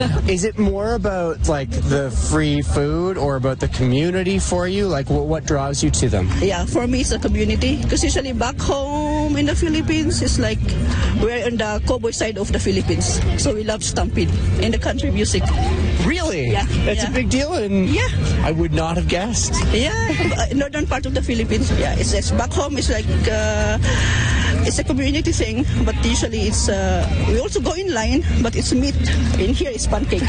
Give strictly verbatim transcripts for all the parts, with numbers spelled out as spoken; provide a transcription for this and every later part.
Is it more about like the free food or about the community for you? Like what, what draws you to them? Yeah, for me it's a community because usually back home in the Philippines it's like we're on the cowboy side of the Philippines, so we love Stampede and the country music. Really? Yeah. That's yeah. a big deal, and yeah. I would not have guessed. Yeah, northern part of the Philippines. Yeah, it's, it's back home. It's like uh, it's a community thing, but usually it's uh, we also go in line, but it's meat. In here it's pancake.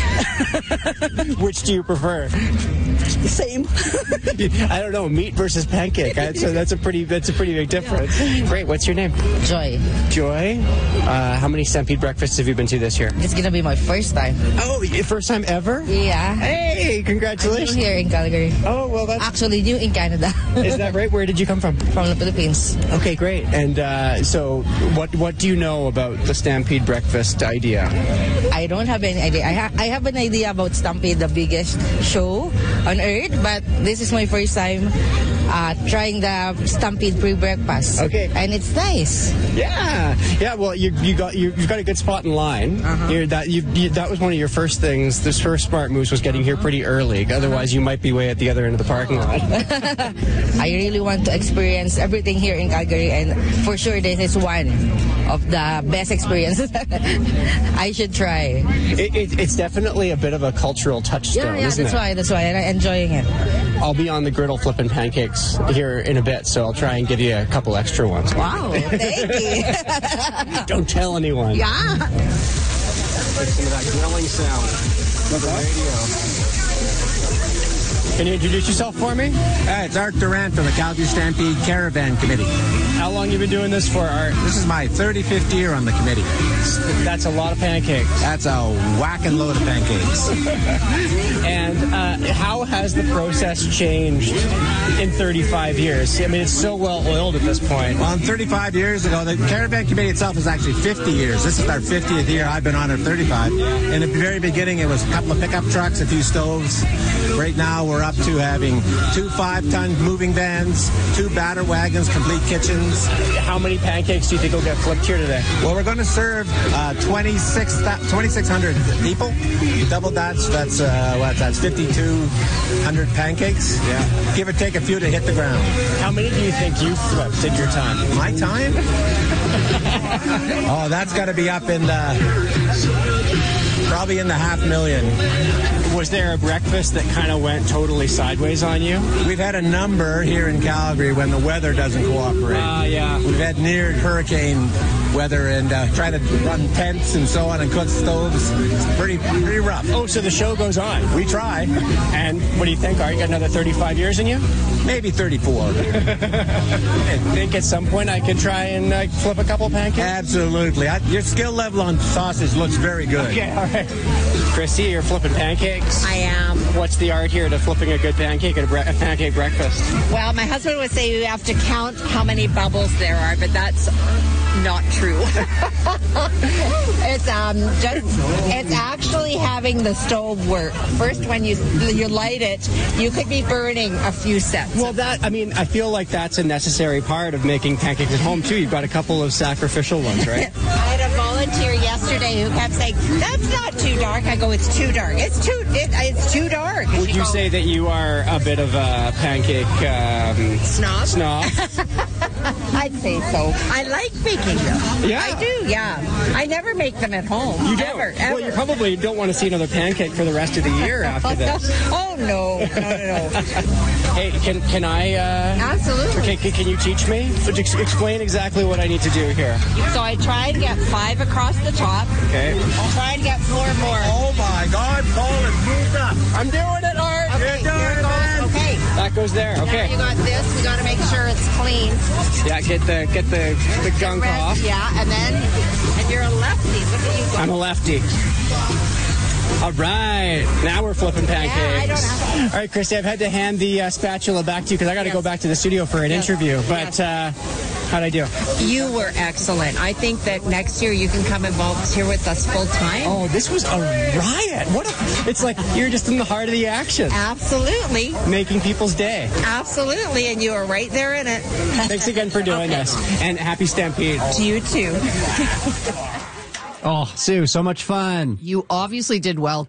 Which do you prefer? Same. I don't know, meat versus pancake. That's a, that's a pretty that's a pretty big difference. Yeah. Great. What's your name? Joy. Joy. Uh, how many Stampede breakfasts have you been to this year? It's gonna be my first time. Oh, first time ever? Yeah. Hey, congratulations. I'm new here in Calgary. Oh, well, that's actually new in Canada. Is that right? Where did you come from? From the Philippines. Okay, great. And uh, so, what what do you know about the Stampede breakfast idea? I don't have any idea. I, ha- I have an idea about Stampede, the biggest show on earth, but this is my first time uh, trying the Stampede pre-breakfast. Okay. And it's nice. Yeah. Yeah, well, you you got you, you've got a good spot in line. Uh-huh. You're, that you, you that was one of your first things. This first smart moves was getting here pretty early. Otherwise, you might be way at the other end of the parking lot. I really want to experience everything here in Calgary, and for sure this is one of the best experiences I should try. It, it, it's definitely a bit of a cultural touchstone, yeah, yeah, isn't that's it? why, that's why, and I'm enjoying it. I'll be on the griddle flipping pancakes here in a bit, so I'll try and give you a couple extra ones. Wow, thank you. Don't tell anyone. Yeah. Listen to that grilling sound of the radio. Can you introduce yourself for me? Uh, it's Art Durant from the Calgary Stampede Caravan Committee. How long have you been doing this for, Art? This is my thirty-fifth year on the committee. That's a lot of pancakes. That's a whacking load of pancakes. And uh, how has the process changed in thirty-five years? I mean, it's so well oiled at this point. Well, thirty-five years ago, the Caravan Committee itself is actually fifty years. This is our fiftieth year. I've been on it thirty-five. In the very beginning, it was a couple of pickup trucks, a few stoves. Right now, we're up to having two five-ton moving vans, two batter wagons, complete kitchens. How many pancakes do you think will get flipped here today? Well, we're going to serve uh, twenty-six hundred people. Double Dutch, that's uh, what? That's fifty-two hundred pancakes. Yeah. Give or take a few to hit the ground. How many do you think you flipped in your time? My time? Oh, that's got to be up in the probably in the half million. Was there a breakfast that kind of went totally sideways on you? We've had a number here in Calgary when the weather doesn't cooperate. Ah, uh, yeah. We've had near hurricane weather and uh, try to run tents and so on and cook stoves. It's pretty pretty rough. Oh, so the show goes on. We try. And what do you think? Are you got another thirty-five years in you? Maybe thirty-four. I think at some point I could try and uh, flip a couple pancakes? Absolutely. I, your skill level on sausage looks very good. Okay, all right. Chrissy, you're flipping pancakes. I am. What's the art here to flipping a good pancake at a, bre- a pancake breakfast? Well, my husband would say you have to count how many bubbles there are, but that's not true. it's um just it's actually having the stove work. First, when you you light it, you could be burning a few sets. Well, that I mean, I feel like that's a necessary part of making pancakes at home too. You've got a couple of sacrificial ones, right? I had a volunteer yesterday who kept saying, "That's not too dark." I go, "It's too dark. It's too it, it's too dark." Would you goes, say that you are a bit of a pancake um, snob? Snob. I'd say so. I like baking them. Yeah. I do, yeah. I never make them at home. You don't? Ever, ever. Well, you probably don't want to see another pancake for the rest of the year after this. Oh, no. No, no, no. Hey, can can I... Uh, Absolutely. Okay, can, can you teach me? So just explain exactly what I need to do here. So I try and get five across the top. Okay. I'll try and get four more. Oh, my God. Paul is moved up. I'm doing it, Art. Okay, You're doing here it, man. goes. Okay. That goes there. Now Okay. you got this. We got to make sure it's clean. Yeah, get the get the, the gunk Rest, off. Yeah, and then, and you're a lefty. Look at you go. I'm a lefty. All right. Now we're flipping pancakes. Yeah, I don't have to. All right, Chrissy, I've had to hand the uh, spatula back to you because I got to Yes. go back to the studio for an Yes. interview. But Yes. uh, how'd I do? You were excellent. I think that next year you can come and volunteer with us full time. Oh, this was a riot. What a, it's like you're just in the heart of the action. Absolutely. Making people's day. Absolutely. And you were right there in it. Thanks again for doing Okay. this. And happy Stampede. To you too. Oh, Sue, so much fun. You obviously did well.